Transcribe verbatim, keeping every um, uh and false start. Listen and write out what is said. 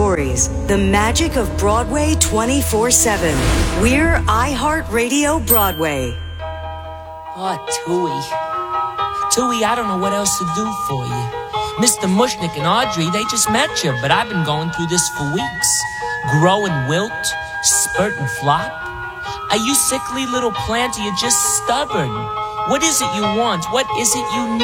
stories. The magic of Broadway twenty-four seven. We're iHeartRadio Broadway. Oh, Tooie. Tooie, I don't know what else to do for you. Mister Mushnick and Audrey, they just met you, but I've been going through this for weeks. Grow and wilt, spurt and flop. Are you sickly little plant, or you just stubborn? What is it you want? What is it you need?